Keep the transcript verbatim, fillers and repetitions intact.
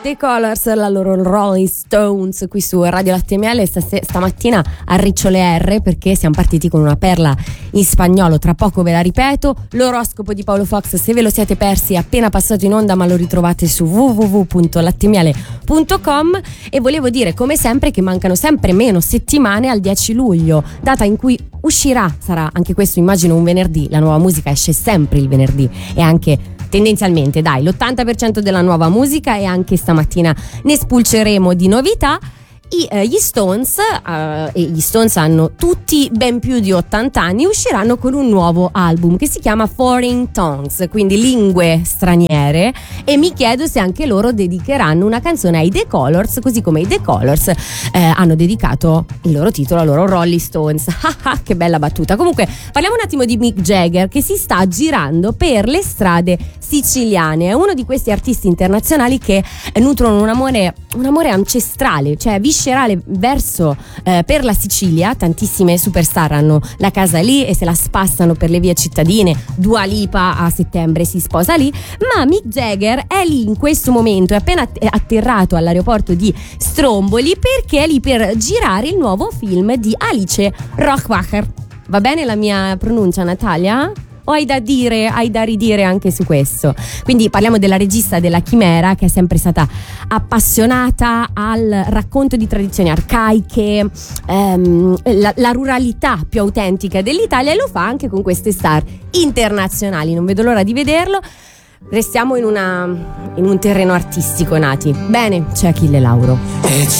The Colors, la loro Rolling Stones qui su Radio Latte e Miele. Stas- stamattina arriccio le R perché siamo partiti con una perla in spagnolo, tra poco ve la ripeto. L'oroscopo di Paolo Fox, se ve lo siete persi, è appena passato in onda, ma lo ritrovate su w w w punto lattemiele punto com. E volevo dire come sempre che mancano sempre meno settimane al dieci luglio, data in cui uscirà, sarà anche questo immagino un venerdì, la nuova musica esce sempre il venerdì e anche tendenzialmente dai l'ottanta per cento della nuova musica, e anche stamattina ne spulceremo di novità. I, eh, gli Stones eh, e gli Stones hanno tutti ben più di ottanta anni, usciranno con un nuovo album che si chiama Foreign Tongues, quindi lingue straniere, e mi chiedo se anche loro dedicheranno una canzone ai The Colors, così come i The Colors eh, hanno dedicato il loro titolo ai loro Rolling Stones. Che bella battuta. Comunque parliamo un attimo di Mick Jagger, che si sta girando per le strade siciliane. È uno di questi artisti internazionali che nutrono un amore un amore ancestrale, cioè viscerale verso eh, per la Sicilia. Tantissime superstar hanno la casa lì e se la spassano per le vie cittadine. Dua Lipa a settembre si sposa lì, ma Mick Jagger è lì in questo momento, è appena atterrato all'aeroporto di Stromboli perché è lì per girare il nuovo film di Alice Rohrwacher. Va bene la mia pronuncia, Natalia? O hai da dire, hai da ridire anche su questo? Quindi parliamo della regista della Chimera, che è sempre stata appassionata al racconto di tradizioni arcaiche, ehm, la, la ruralità più autentica dell'Italia, e lo fa anche con queste star internazionali. Non vedo l'ora di vederlo. Restiamo in, una, in un terreno artistico, Nati. Bene, c'è Achille Lauro.